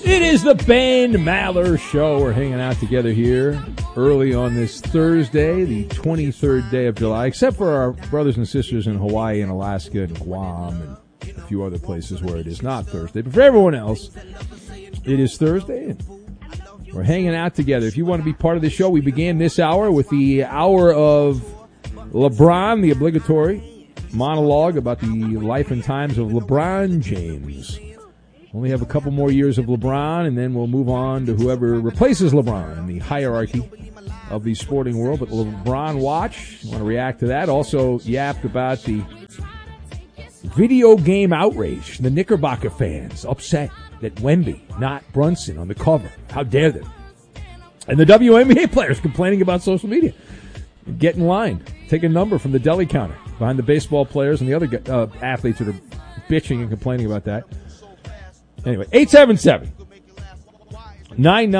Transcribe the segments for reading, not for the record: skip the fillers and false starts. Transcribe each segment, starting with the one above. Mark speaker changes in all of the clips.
Speaker 1: It is the Ben Maller Show. We're hanging out together here early on this Thursday, the 23rd day of July, except for our brothers and sisters in Hawaii and Alaska and Guam and a few other places where it is not Thursday. But for everyone else, it is Thursday, and we're hanging out together. If you want to be part of the show, we began this hour with the hour of LeBron, the obligatory monologue about the life and times of LeBron James. Only have a couple more years of LeBron, and then we'll move on to whoever replaces LeBron in the hierarchy of the sporting world. But LeBron watch, you want to react to that. Also yapped about the video game outrage. The Knickerbocker fans upset that Wemby, not Brunson, on the cover. How dare they? And the WNBA players complaining about social media. Get in line. Take a number from the deli counter behind the baseball players and the other athletes that are bitching and complaining about that. Anyway, 877-996-6369,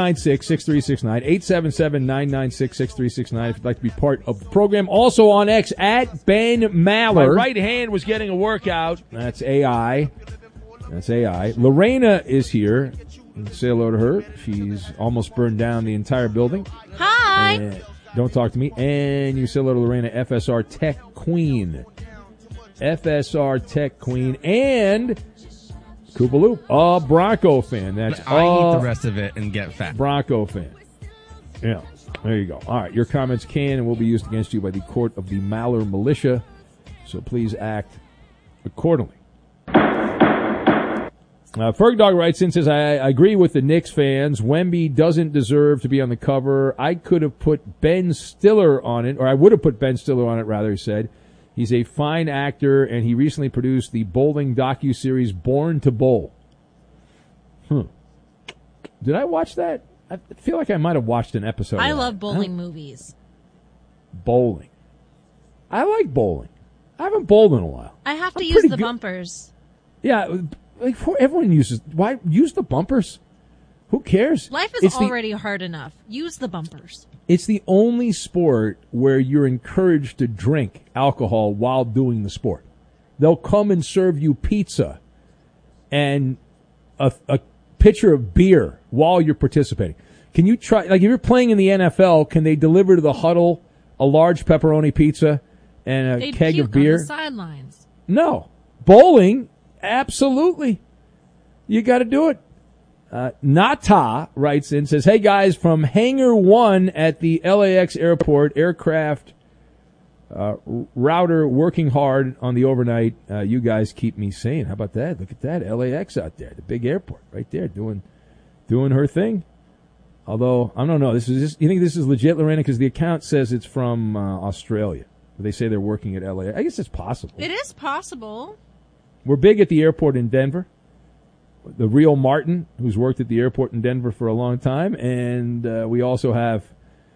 Speaker 1: 877-996-6369 if you'd like to be part of the program. Also on X, at Ben Maller. My right hand was getting a workout. That's AI. Lorena is here. Say hello to her. She's almost burned down the entire building.
Speaker 2: Hi.
Speaker 1: Don't talk to me. And you say hello to Lorena, FSR Tech Queen. FSR Tech Queen. And Koopa Loop, a Bronco fan. That's
Speaker 3: I eat the rest of it and get fat.
Speaker 1: Bronco fan. Yeah, there you go. All right, your comments can and will be used against you by the court of the Maller Militia, so please act accordingly. Fergdog writes in, says, I agree with the Knicks fans. Wemby doesn't deserve to be on the cover. I could have put Ben Stiller on it, or I would have put Ben Stiller on it, rather, he said. He's a fine actor, and he recently produced the bowling docuseries Born to Bowl. Did I watch that? I feel like I might have watched an episode.
Speaker 2: I love bowling movies.
Speaker 1: Bowling. I like bowling. I haven't bowled in a while.
Speaker 2: I have to use the bumpers.
Speaker 1: Yeah, like everyone uses. Why use the bumpers? Who cares?
Speaker 2: Life is already hard enough. Use the bumpers.
Speaker 1: It's the only sport where you're encouraged to drink alcohol while doing the sport. They'll come and serve you pizza and a pitcher of beer while you're participating. Can you try, like if you're playing in the NFL, can they deliver to the huddle a large pepperoni pizza and a keg of beer?
Speaker 2: On the sidelines.
Speaker 1: No. Bowling, absolutely. You got to do it. Nata writes in, says, hey guys, from Hangar 1 at the LAX airport, aircraft router working hard on the overnight. You guys keep me sane. How about that? Look at that. LAX out there, the big airport right there doing her thing. Although, I don't know. You think this is legit, Lorena? Because the account says it's from Australia. They say they're working at LA. I guess it's possible.
Speaker 2: It is possible.
Speaker 1: We're big at the airport in Denver. The real Martin, who's worked at the airport in Denver for a long time. And we also have,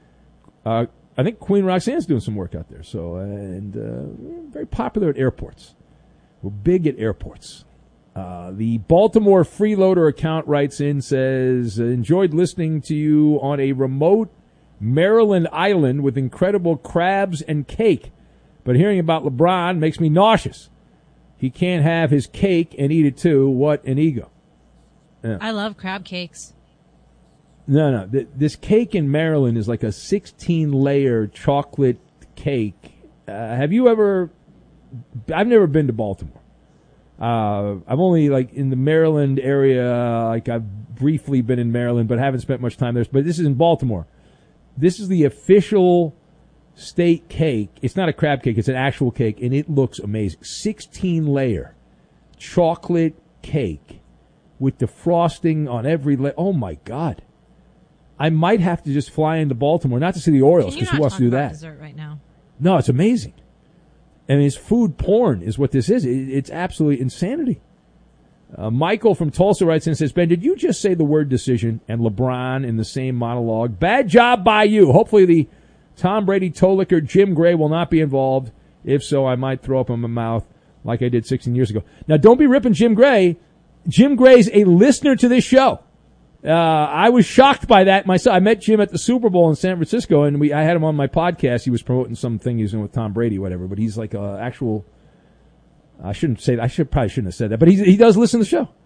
Speaker 1: I think Queen Roxanne's doing some work out there. So, very popular at airports. We're big at airports. The Baltimore Freeloader account writes in, says, enjoyed listening to you on a remote Maryland island with incredible crabs and cake. But hearing about LeBron makes me nauseous. He can't have his cake and eat it too. What an ego. Yeah.
Speaker 2: I love crab cakes.
Speaker 1: No. This cake in Maryland is like a 16-layer chocolate cake. Have you ever... I've never been to Baltimore. I've only, like, in the Maryland area, like, I've briefly been in Maryland, but haven't spent much time there. But this is in Baltimore. This is the official state cake. It's not a crab cake. It's an actual cake, and it looks amazing. 16-layer chocolate cake with the frosting on every layer. Oh, my God. I might have to just fly into Baltimore, not to see the Orioles, because who wants to do that?
Speaker 2: Dessert right now?
Speaker 1: No, it's amazing. I mean, it's food porn is what this is. It's absolutely insanity. Michael from Tulsa writes in and says, Ben, did you just say the word decision and LeBron in the same monologue? Bad job by you. Hopefully the Tom Brady toe licker Jim Gray will not be involved. If so, I might throw up in my mouth like I did 16 years ago. Now, don't be ripping Jim Gray. Jim Gray's a listener to this show. I was shocked by that myself. I met Jim at the Super Bowl in San Francisco, and I had him on my podcast. He was promoting something he was doing with Tom Brady, whatever. But he's like a actual. I shouldn't say that. Probably shouldn't have said that. But he does listen to the show.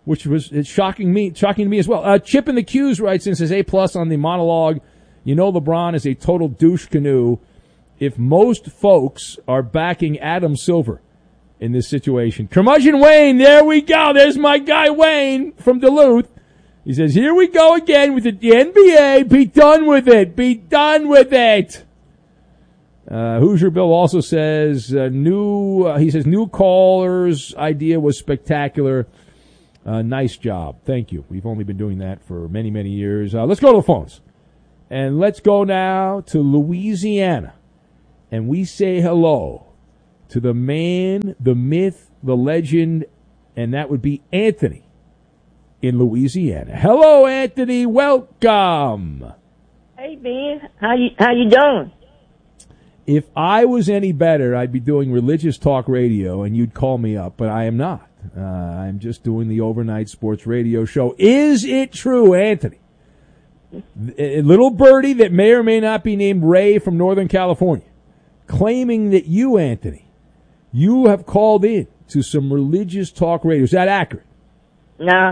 Speaker 1: which was it's shocking to me as well. Chip in the Q's writes in, says A+ on the monologue. You know LeBron is a total douche canoe. If most folks are backing Adam Silver in this situation. Curmudgeon Wayne, there we go. There's my guy Wayne from Duluth. He says, here we go again with the NBA. Be done with it. Be done with it. Hoosier Bill also says, he says, new caller's idea was spectacular. Nice job. Thank you. We've only been doing that for many, many years. Let's go to the phones. And let's go now to Louisiana. And we say hello to the man, the myth, the legend, and that would be Anthony in Louisiana. Hello, Anthony. Welcome.
Speaker 4: Hey, Ben. How you doing?
Speaker 1: If I was any better, I'd be doing religious talk radio, and you'd call me up, but I am not. I'm just doing the overnight sports radio show. Is it true, Anthony? A little birdie that may or may not be named Ray from Northern California, claiming that you, Anthony, you have called in to some religious talk radio. Is that accurate?
Speaker 4: No.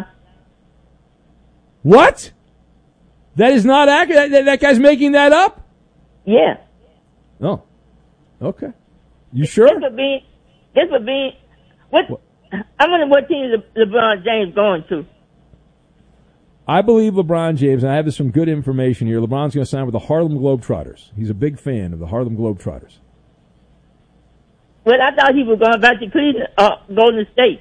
Speaker 1: What? That is not accurate? That guy's making that up?
Speaker 4: Yeah.
Speaker 1: Oh. Okay. You sure?
Speaker 4: This would be what? I wonder what team is LeBron James going to.
Speaker 1: I believe LeBron James, and I have some good information here, LeBron's going to sign with the Harlem Globetrotters. He's a big fan of the Harlem Globetrotters.
Speaker 4: Well, I thought he was going back to Cleveland, Golden State.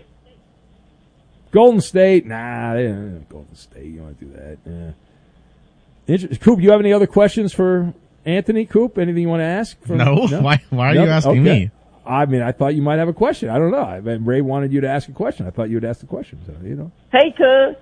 Speaker 1: Golden State? Nah, Golden State. You don't want to do that. Yeah. Coop, you have any other questions for Anthony? Coop, anything you want to ask?
Speaker 3: No? Why are you asking me?
Speaker 1: I mean, I thought you might have a question. I don't know. I mean, Ray wanted you to ask a question. I thought you would ask the question. So, you know.
Speaker 4: Hey, cuz.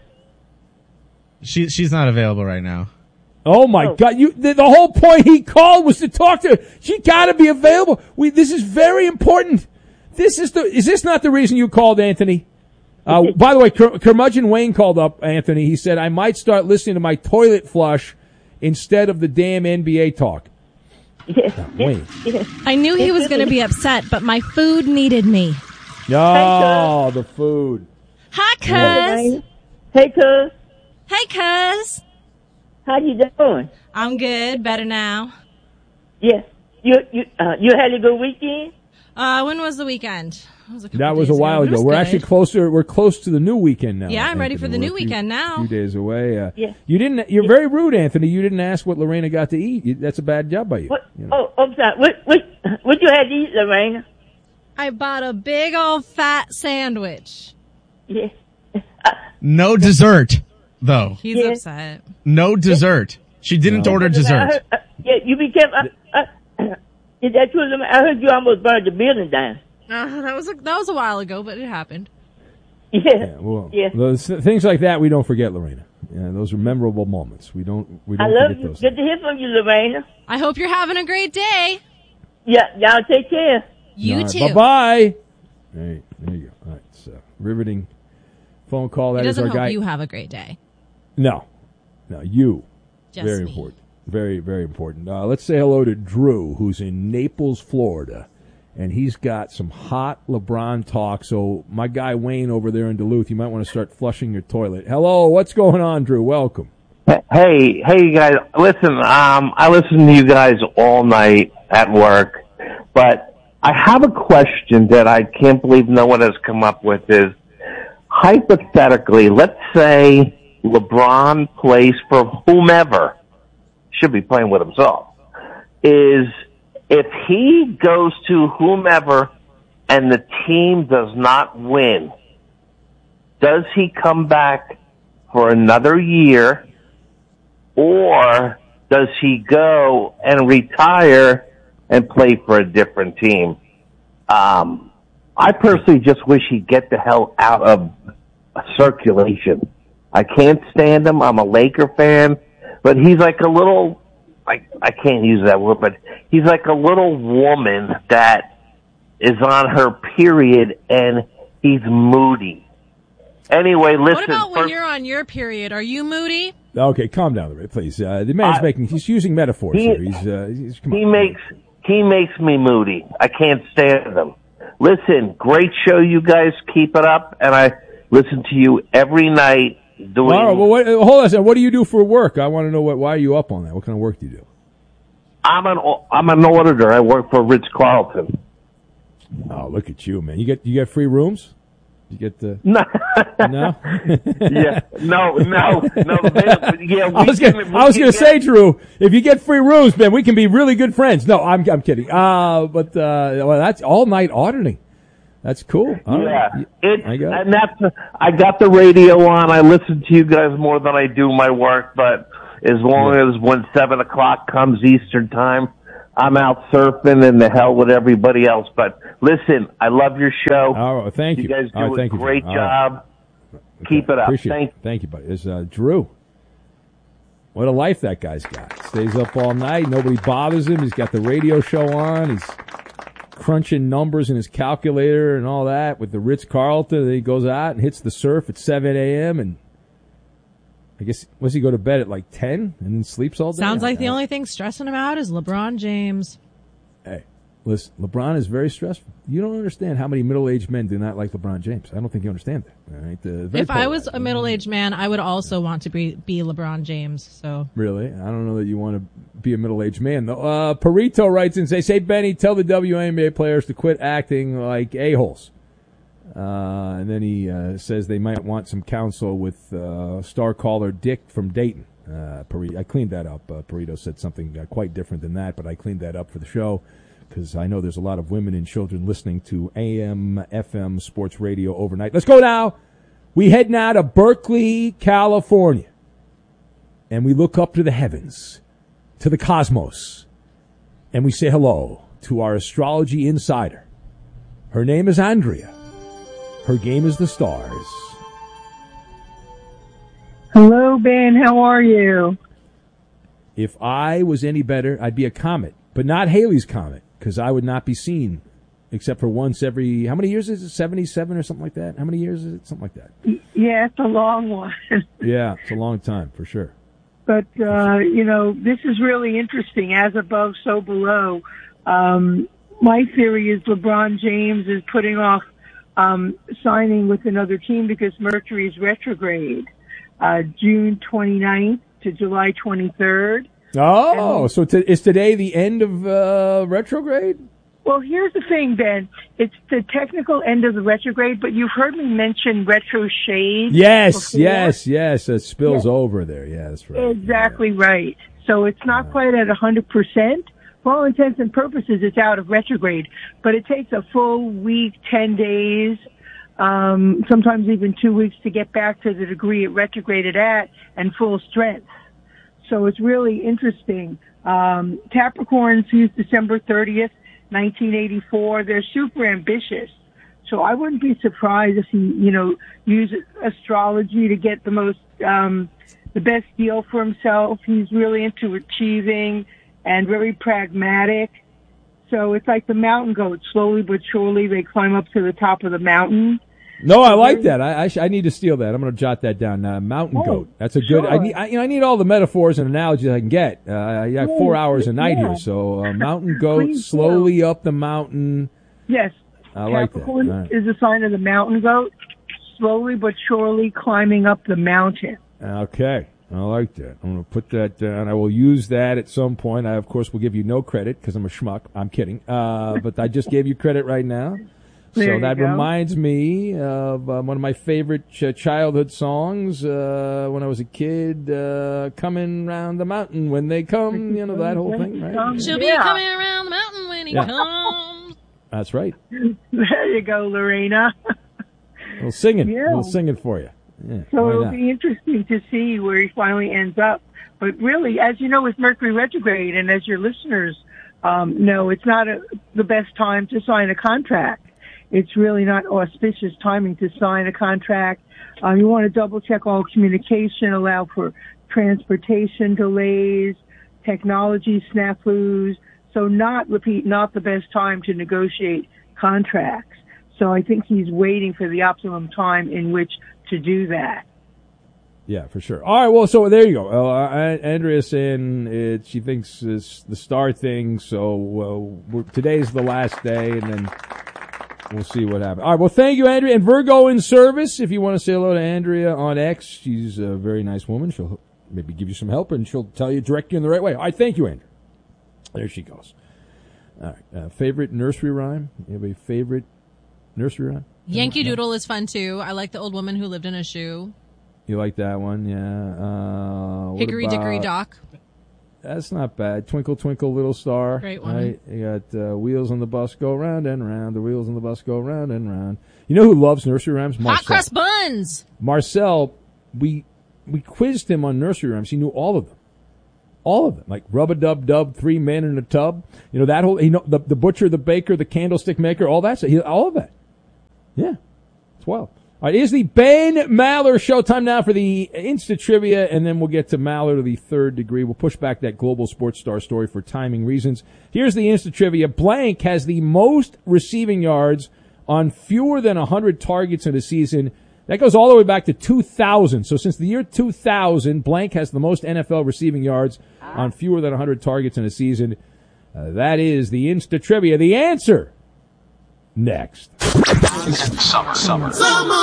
Speaker 3: She's not available right now.
Speaker 1: Oh my God! The whole point he called was to talk to her. She got to be available. This is very important. Is this not the reason you called, Anthony? By the way, Curmudgeon Wayne called up Anthony. He said, I might start listening to my toilet flush instead of the damn NBA talk. Wayne.
Speaker 2: I knew he was going to be upset, but my food needed me.
Speaker 1: Oh, the food.
Speaker 2: Hi, cuz.
Speaker 4: Hey, cuz.
Speaker 2: Hey, cuz.
Speaker 4: How you doing?
Speaker 2: I'm good. Better now.
Speaker 4: Yeah. You had a good weekend?
Speaker 2: When was the weekend?
Speaker 1: That was a while ago. We're actually closer. We're close to the new weekend now.
Speaker 2: Yeah, I'm ready for the new weekend now.
Speaker 1: A few days away.
Speaker 4: Yeah.
Speaker 1: You're very rude, Anthony. You didn't ask what Lorena got to eat. That's a bad job by you.
Speaker 4: What?
Speaker 1: You know.
Speaker 4: Oh, I'm sorry. What you had to eat, Lorena?
Speaker 2: I bought a big old fat sandwich.
Speaker 4: Yeah.
Speaker 3: No dessert, though.
Speaker 2: He's upset.
Speaker 3: No dessert. She didn't order dessert.
Speaker 4: Yeah, you be careful. Is that true? I heard you almost burned the building down.
Speaker 2: That was a while ago, but it happened.
Speaker 4: Yeah.
Speaker 1: Those things like that we don't forget, Lorena. Yeah, those are memorable moments. We don't
Speaker 4: I love
Speaker 1: forget
Speaker 4: you.
Speaker 1: those.
Speaker 4: Good to hear from you, Lorena.
Speaker 2: I hope you're having a great day.
Speaker 4: Yeah, y'all take care.
Speaker 2: You too.
Speaker 1: Bye-bye. There you go. All right, so riveting phone call. That is our guy.
Speaker 2: He doesn't hope you have a great day.
Speaker 1: No, you.
Speaker 2: Just
Speaker 1: very
Speaker 2: me.
Speaker 1: important. Very, very important. Let's say hello to Drew, who's in Naples, Florida, and he's got some hot LeBron talk. So my guy Wayne over there in Duluth, you might want to start flushing your toilet. Hello, what's going on, Drew? Welcome.
Speaker 5: Hey, you guys. Listen, I listen to you guys all night at work, but I have a question that I can't believe no one has come up with is, hypothetically, let's say LeBron plays for whomever, should be playing with himself, is if he goes to whomever and the team does not win, does he come back for another year, or does he go and retire and play for a different team? I personally just wish he'd get the hell out of circulation. I can't stand him. I'm a Laker fan, but he's like a little, I can't use that word, but he's like a little woman that is on her period and he's moody. Anyway, listen.
Speaker 2: What about when you're on your period? Are you moody?
Speaker 1: Okay, calm down, please. The man's he's using metaphors here. He
Speaker 5: makes me moody. I can't stand him. Listen, great show, you guys. Keep it up. And Listen to you every night doing.
Speaker 1: All right, well, hold on a second. What do you do for work? I want to know why are you up on that? What kind of work do you do?
Speaker 5: I'm an auditor. I work for Ritz-Carlton.
Speaker 1: Oh, look at you, man. You get free rooms? You get the
Speaker 5: No.
Speaker 1: no?
Speaker 5: Yeah. No. Yeah,
Speaker 1: I was gonna say, Drew, if you get free rooms, man, we can be really good friends. No, I'm kidding. Well, that's all night auditing. That's cool. All right. I got the radio on. I listen to you guys more than I do my work, but as long as when 7 o'clock comes Eastern time, I'm out surfing and the hell with everybody else. But listen, I love your show. Oh, thank you.
Speaker 5: You guys do a great job.
Speaker 1: Right.
Speaker 5: Keep it up.
Speaker 1: Thank you, buddy. It's Drew. What a life that guy's got. Stays up all night. Nobody bothers him. He's got the radio show on. He's crunching numbers in his calculator and all that with the Ritz-Carlton. Then he goes out and hits the surf at 7 a.m. and I guess, does he go to bed at like 10 and then sleeps all day?
Speaker 2: Sounds like the only thing stressing him out is LeBron James.
Speaker 1: Hey, listen, LeBron is very stressful. You don't understand how many middle-aged men do not like LeBron James. I don't think you understand that. All right?
Speaker 2: If I was a middle-aged man, I would also want to be LeBron James. So
Speaker 1: really? I don't know that you want to be a middle-aged man, though. Perito writes in, say, Benny, tell the WNBA players to quit acting like a-holes. And then he says they might want some counsel with star caller Dick from Dayton. I cleaned that up. Perito said something quite different than that, but I cleaned that up for the show because I know there's a lot of women and children listening to AM, FM sports radio overnight. Let's go now. We head now to Berkeley, California, and we look up to the heavens, to the cosmos, and we say hello to our astrology insider. Her name is Andrea. Her game is the stars.
Speaker 6: Hello, Ben. How are you?
Speaker 1: If I was any better, I'd be a comet, but not Halley's Comet, because I would not be seen except for once every, how many years is it? 77 or something like that? How many years is it? Something like that.
Speaker 6: Yeah, it's a long one.
Speaker 1: Yeah, it's a long time, for sure.
Speaker 6: But, this is really interesting. As above, so below. My theory is LeBron James is putting off signing with another team because Mercury is retrograde, June 29th to July 23rd.
Speaker 1: Oh, so is today the end of retrograde?
Speaker 6: Well, here's the thing, Ben. It's the technical end of the retrograde, but you've heard me mention retro shade.
Speaker 1: Yes. It spills over there. Yeah, that's right.
Speaker 6: Exactly right. So it's not quite at 100%. For all intents and purposes, it's out of retrograde, but it takes a full week, 10 days, sometimes even 2 weeks to get back to the degree it retrograded at and full strength. So it's really interesting. Capricorns use December 30th, 1984. They're super ambitious. So I wouldn't be surprised if he, uses astrology to get the best deal for himself. He's really into achieving and very pragmatic. So it's like the mountain goat. Slowly but surely, they climb up to the top of the mountain.
Speaker 1: No, I like that. I need to steal that. I'm going to jot that down. Mountain goat. That's a good.
Speaker 6: Sure.
Speaker 1: I need all the metaphors and analogies I can get. I got 4 hours a night here, so mountain goat, slowly up the mountain.
Speaker 6: Yes,
Speaker 1: I like that.
Speaker 6: Capricorn is a sign of the mountain goat, slowly but surely climbing up the mountain.
Speaker 1: Okay. I like that. I'm going to put that down. I will use that at some point. I, of course, will give you no credit because I'm a schmuck. I'm kidding. But I just gave you credit right now. So that reminds me of one of my favorite childhood songs when I was a kid, Coming Round the Mountain When They Come, that whole thing, right?
Speaker 2: She'll be coming around the mountain when he comes.
Speaker 1: That's right.
Speaker 6: There you go, Lorena.
Speaker 1: A little singing for you. Yeah,
Speaker 6: so it'll be interesting to see where he finally ends up. But really, as you know, with Mercury retrograde, and as your listeners know, it's not the best time to sign a contract. It's really not auspicious timing to sign a contract. You want to double check all communication, allow for transportation delays, technology snafus. So not the best time to negotiate contracts. So I think he's waiting for the optimum time in which to do that.
Speaker 1: Yeah, for sure. All right, well, so there you go. Andrea's saying she thinks it's the star thing, so today's the last day, and then we'll see what happens. All right, well, thank you, Andrea. And Virgo in service, if you want to say hello to Andrea on X, she's a very nice woman. She'll maybe give you some help, and she'll tell you, direct you in the right way. All right, thank you, Andrea. There she goes. All right, favorite nursery rhyme? You have a favorite nursery rhyme?
Speaker 2: Yankee Doodle is fun, too. I like The Old Woman Who Lived in a Shoe.
Speaker 1: You like that one? Yeah.
Speaker 2: Hickory Dickory Dock.
Speaker 1: That's not bad. Twinkle, Twinkle, Little Star.
Speaker 2: Great one.
Speaker 1: Right? You got wheels on the bus go round and round. The wheels on the bus go round and round. You know who loves nursery rhymes? Marcel.
Speaker 2: Hot Cross Buns.
Speaker 1: Marcel, we quizzed him on nursery rhymes. He knew all of them. All of them. Like Rub-a-Dub-Dub, 3 Men in a Tub. You know, that whole, the butcher, the baker, the candlestick maker, all that stuff. All of that. Yeah. It's wild. All right, it is the Ben Maller Show. Time now for the Insta Trivia, and then we'll get to Maller to the third degree. We'll push back that global sports star story for timing reasons. Here's the Insta Trivia. Blank has the most receiving yards on fewer than 100 targets in a season. That goes all the way back to 2000. So since the year 2000, Blank has the most NFL receiving yards on fewer than 100 targets in a season. That is the Insta Trivia. The answer next.
Speaker 7: Summer of love.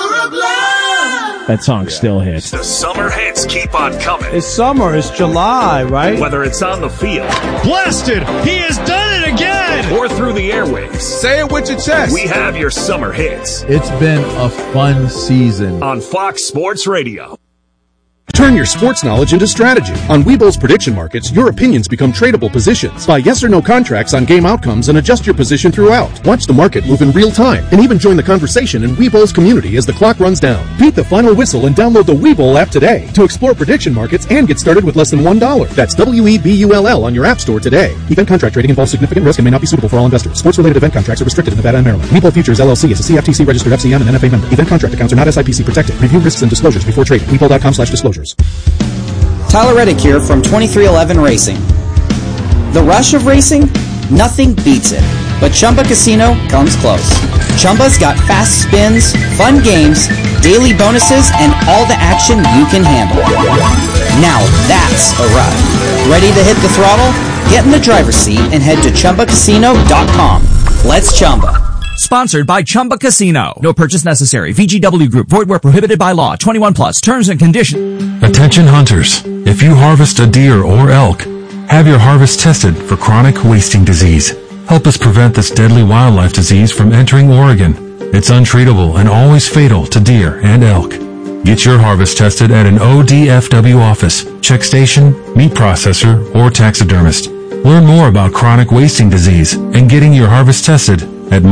Speaker 3: That song still hits.
Speaker 7: The summer hits keep on coming.
Speaker 8: It's summer. It's July, right?
Speaker 7: Whether it's on the field.
Speaker 8: Blasted! He has done it again!
Speaker 7: Or through the airwaves.
Speaker 8: Say it with your chest.
Speaker 7: We have your summer hits.
Speaker 9: It's been a fun season.
Speaker 7: On Fox Sports Radio.
Speaker 10: Turn your sports knowledge into strategy. On Webull's prediction markets, your opinions become tradable positions. Buy yes or no contracts on game outcomes and adjust your position throughout. Watch the market move in real time and even join the conversation in Webull's community as the clock runs down. Beat the final whistle and download the Webull app today to explore prediction markets and get started with less than $1. That's WEBULL on your app store today. Event contract trading involves significant risk and may not be suitable for all investors. Sports-related event contracts are restricted in Nevada and Maryland. Webull Futures LLC is a CFTC registered FCM and NFA member. Event contract accounts are not SIPC protected. Review risks and disclosures before trading. Webull.com/disclosures.
Speaker 11: Tyler Reddick here from 2311 Racing. The rush of racing? Nothing beats it. But Chumba Casino comes close. Chumba's got fast spins, fun games, daily bonuses, and all the action you can handle. Now that's a ride. Ready to hit the throttle? Get in the driver's seat and head to ChumbaCasino.com. Let's Chumba.
Speaker 12: Sponsored by Chumba Casino. No purchase necessary. VGW Group. Void where prohibited by law. 21 plus. Terms and conditions.
Speaker 13: Attention hunters. If you harvest a deer or elk, have your harvest tested for chronic wasting disease. Help us prevent this deadly wildlife disease from entering Oregon. It's untreatable and always fatal to deer and elk. Get your harvest tested at an ODFW office, check station, meat processor, or taxidermist. Learn more about chronic wasting disease and getting your harvest tested at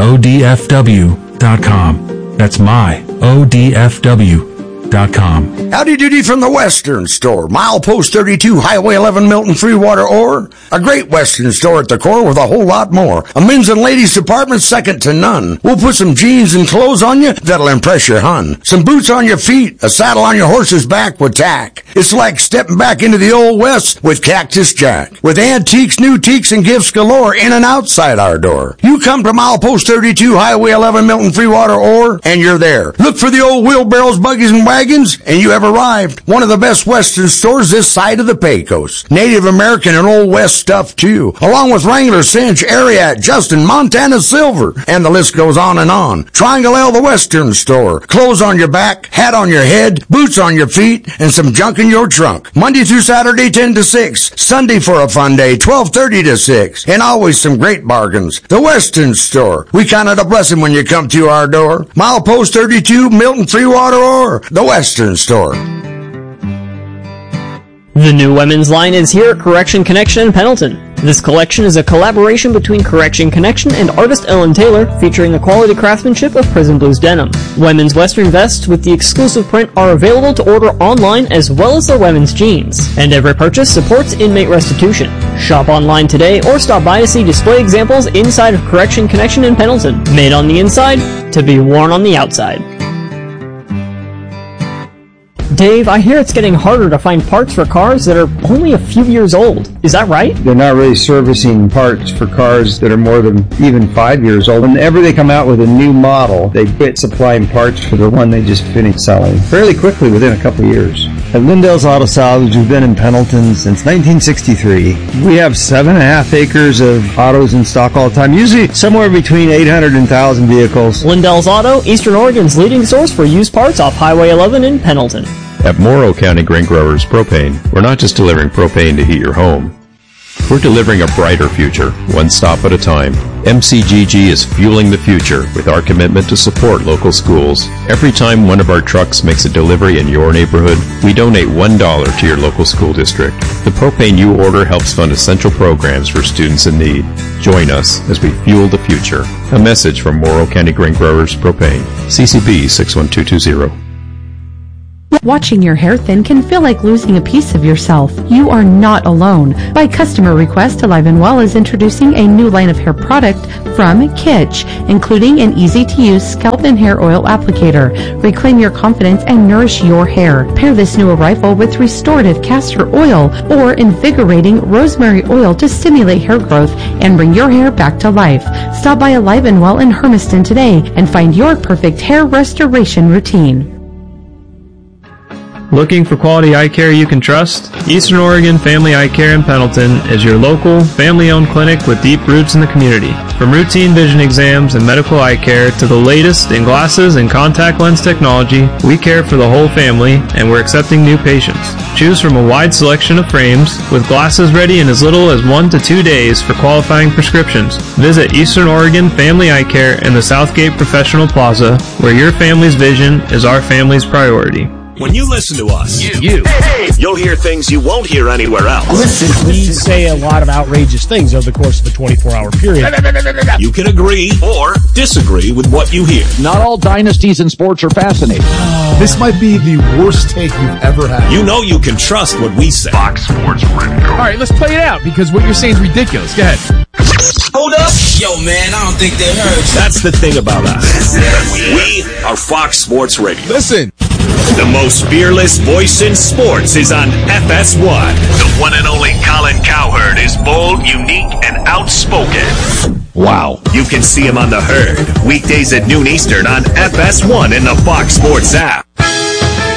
Speaker 13: myodfw.com. That's myodfw.com.
Speaker 14: Howdy doody from the Western Store. Milepost 32, Highway 11, Milton, Freewater, Ore. A great Western store at the core with a whole lot more. A men's and ladies department second to none. We'll put some jeans and clothes on you that'll impress your hun. Some boots on your feet, a saddle on your horse's back with tack. It's like stepping back into the Old West with Cactus Jack. With antiques, new teaks, and gifts galore in and outside our door. You come to Milepost 32, Highway 11, Milton, Freewater, Ore, and you're there. Look for the old wheelbarrows, buggies, and wagons, and you have arrived. One of the best Western stores this side of the Pecos. Native American and Old West stuff, too. Along with Wrangler, Cinch, Ariat, Justin, Montana Silver, and the list goes on and on. Triangle L, the Western Store. Clothes on your back, hat on your head, boots on your feet, and some junk in your trunk. Monday through Saturday, 10 to 6. Sunday for a fun day, 12:30 to 6. And always some great bargains. The Western Store. We count it a blessing when you come to our door. Milepost 32, Milton, Freewater, Ore. The Western Store.
Speaker 15: The new women's line is here at Correction Connection in Pendleton. This collection is a collaboration between Correction Connection and artist Ellen Taylor, featuring the quality craftsmanship of Prison Blues denim. Women's western vests with the exclusive print are available to order online, as well as their women's jeans. And every purchase supports inmate restitution. Shop online today or stop by to see display examples inside of Correction Connection in Pendleton. Made on the inside to be worn on the outside. Dave, I hear it's getting harder to find parts for cars that are only a few years old. Is that right?
Speaker 16: They're not really servicing parts for cars that are more than even 5 years old. Whenever they come out with a new model, they quit supplying parts for the one they just finished selling fairly quickly within a couple of years. At Lindell's Auto Salvage, we've been in Pendleton since 1963. We have 7.5 acres of autos in stock all the time, usually somewhere between 800 and 1,000 vehicles.
Speaker 15: Lindell's Auto, Eastern Oregon's leading source for used parts off Highway 11 in Pendleton.
Speaker 17: At Morrow County Grain Growers Propane, we're not just delivering propane to heat your home. We're delivering a brighter future, one stop at a time. MCGG is fueling the future with our commitment to support local schools. Every time one of our trucks makes a delivery in your neighborhood, we donate $1 to your local school district. The propane you order helps fund essential programs for students in need. Join us as we fuel the future. A message from Morrow County Grain Growers Propane. CCB 61220.
Speaker 18: Watching your hair thin can feel like losing a piece of yourself. You are not alone. By customer request, Alive and Well is introducing a new line of hair product from Kitsch, including an easy-to-use scalp and hair oil applicator. Reclaim your confidence and nourish your hair. Pair this new arrival with restorative castor oil or invigorating rosemary oil to stimulate hair growth and bring your hair back to life. Stop by Alive and Well in Hermiston today and find your perfect hair restoration routine.
Speaker 15: Looking for quality eye care you can trust? Eastern Oregon Family Eye Care in Pendleton is your local, family-owned clinic with deep roots in the community. From routine vision exams and medical eye care to the latest in glasses and contact lens technology, we care for the whole family and we're accepting new patients. Choose from a wide selection of frames with glasses ready in as little as 1 to 2 days for qualifying prescriptions. Visit Eastern Oregon Family Eye Care in the Southgate Professional Plaza, where your family's vision is our family's priority.
Speaker 7: When you listen to us, you'll hear things you won't hear anywhere else.
Speaker 3: We say a lot of outrageous things over the course of a 24-hour period.
Speaker 7: You can agree or disagree with what you hear.
Speaker 19: Not all dynasties in sports are fascinating.
Speaker 9: This might be the worst take you've ever had.
Speaker 7: You know you can trust what we say. Fox Sports Radio.
Speaker 3: All right, let's play it out because what you're saying is ridiculous. Go ahead.
Speaker 20: Hold up. Yo, man, I don't think they heard.
Speaker 7: That's the thing about us. We are Fox Sports Radio.
Speaker 8: Listen.
Speaker 7: The most fearless voice in sports is on FS1. The one and only Colin Cowherd is bold, unique, and outspoken.
Speaker 19: Wow.
Speaker 7: You can see him on The Herd, weekdays at noon Eastern on FS1 in the Fox Sports app.